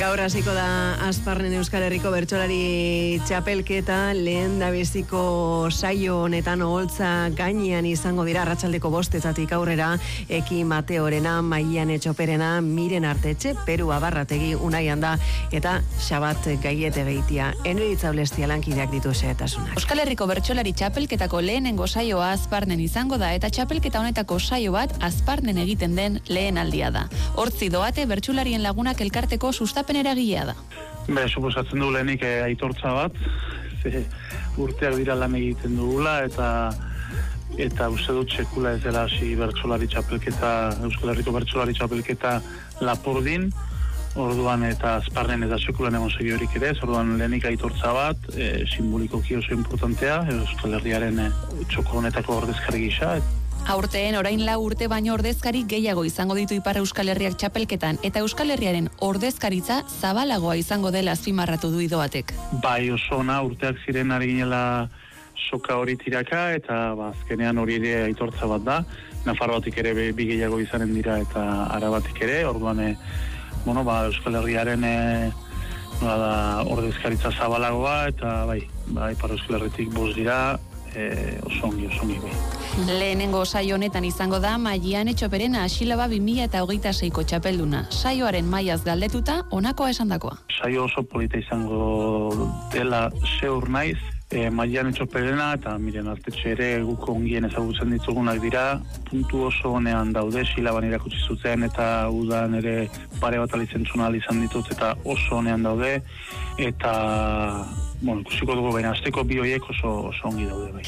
Gaur hasiko da Asparnen Euskal Herriko bertsolari txapelketa, lehen dabeziko saio honetan oholtza gainean izango dira arratsaldeko 5:00 aurrera Eki Mateorena, Maiane Txoperena, Miren Artetxe, Peru Abarrategi, Unai Anda eta Xabat Gaiete Beitia. Eneritza Olestia lankideak ditu xehetasunak. Euskal Herriko bertsolari txapelketako lehenengo saioa Asparnen izango da eta txapelketa honetako saio bat Asparnen egiten den lehen aldia da. Hortzi doate bertsolarien lagunak elkarteko sustapen eragilea da. Suposatzen du lehenik aitortza bat, urteak dira lan egiten dugula eta uste dut sekula ez dela hasi bertsolari txapelketa, Euskal Herriko bertsolari txapelketa Lapurdin, orduan eta Asparnen eta sekulan egon segiorik ere, orduan lehenik aitortza bat, simbolikoki oso importantea, Euskal Herriaren txoko honetako ordezkari gisa. Aurteen orain 4 urte baino ordezkari gehiago izango ditu Ipar Euskal Herriak txapelketan eta Euskal Herriaren ordezkaritza zabalagoa izango dela azpimarratu du Idoatek. Bai, oso ona urteak ziren ari ginela soka hori tiraka eta azkenean hori ere aitortza bat da. Nafarroatik ere bi gehiago izanen dira eta Arabatik ere, orduan Euskal Herriaren ordezkaritza zabalagoa eta bai, Ipar Euskal Herritik 5 dira. Oso ongi bai. Lehenengo saio honetan izango da Maiane Txoperena Asilaba 2026ko txapelduna. Saioaren mailaz galdetuta honakoa esandakoa. Saio oso polita izango dela zeur naiz, Maiane Txoperena eta Miren Artetxe ere guk ongien ezagutzen ditugunak dira, puntu oso honean daude, Silaban irakutsi zuten eta udan ere pare bat alizentzunal izan ditut eta oso honean daude eta ikusiko dugu baina azteko bi horiek oso ongi daude bai.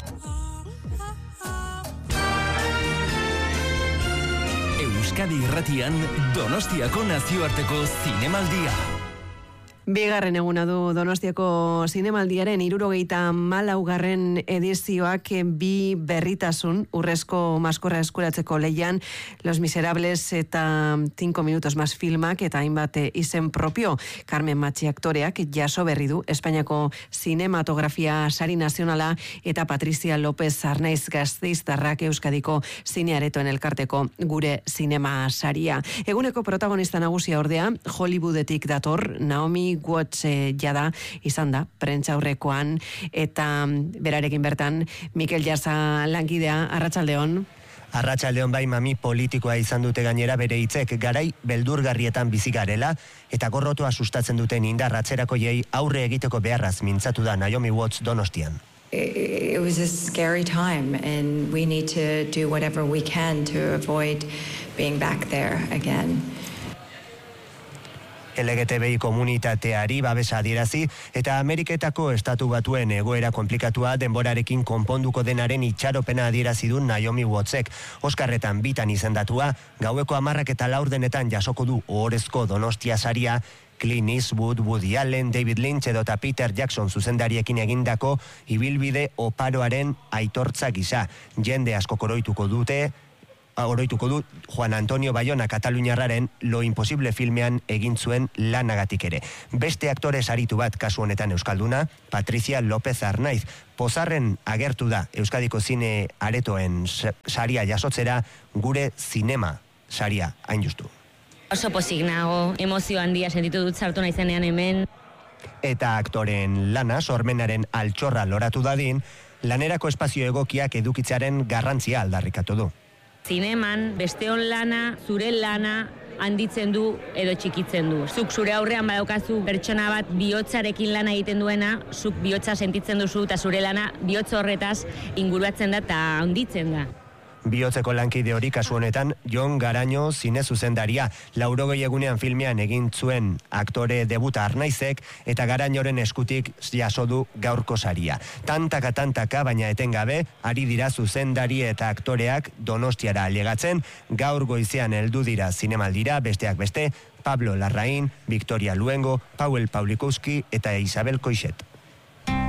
Euskadi Irratian Donostiako nazioarteko zinemaldia. Bigarren eguna du Donostiako zinemaldiaren 74. edizioak bi berritasun, urrezko maskorra eskuratzeko lehian, Los Miserables eta 5 minutos más filmak eta hainbat izen propio. Carmen Matxi aktoreak jaso berri du Espainiako Zinematografia Sari Nazionala eta Patricia López Arnaiz Gasteiztarrak Euskadiko Zinearetoen elkarteko gure zinema saria. Eguneko protagonista nagusia ordea, Hollywoodetik dator, Naomi Watts jada izan da, prentsaurrekoan, eta berarekin bertan, Mikel Jasa lankidea, arratsaldeon. Arratsaldeon bai, mami politikoa izan dute gainera bere hitzek garai beldurgarrietan bizi garela, eta gorrotoa sustatzen duten indarratzerakoiei aurre egiteko beharraz mintzatu da Naomi Watts Donostian. It was a scary time and we need to do whatever we can to avoid being back there again. LGTBI komunitateari babesa adierazi eta Ameriketako Estatu Batuen egoera konplikatua denborarekin konponduko denaren itxaropena adierazi du Naomi Wattsek. Oskarretan 2 izendatua, gaueko 10:04 jasoko du ohorezko Donostia saria, Clint Eastwood, Woody Allen, David Lynch edota Peter Jackson zuzendariekin egindako ibilbide oparoaren aitortza gisa. Jende asko oroituko du Juan Antonio Bayona Kataluniarraren Lo Imposible filmean egin zuen lanagatik ere. Beste aktore saritu bat kasu honetan euskalduna, Patricia López Arnaiz, pozarren agertu da Euskadiko Zine Aretoen saria jasotzera, gure zinema saria hain justu. Oso pozik nago, emozio handia sentitu dut sartu naizenean hemen. Eta aktoren lana, sormenaren altxorra loratu dadin, lanerako espazio egokiak edukitzearen garrantzia aldarrikatu du. Zineman, besteon lana, zure lana handitzen du edo txikitzen du. Zuk zure aurrean badaukazu pertsona bat bihotzarekin lana egiten duena, zuk bihotza sentitzen duzu eta zure lana bihotz horretaz inguratzen da eta handitzen da. Bihotzeko lankide hori kasu honetan Jon Garaño zine zuzendaria, 80 egunean filmean egin zuen aktore debuta Arnaizek eta Garañoren eskutik jaso du gaurko saria. Tantaka baina etengabe ari dira zuzendari eta aktoreak Donostiara ailegatzen, gaur goizean heldu dira zinemaldira, besteak beste Pablo Larraín, Victoria Luengo, Pauel Paulikowski eta Isabel Coixet.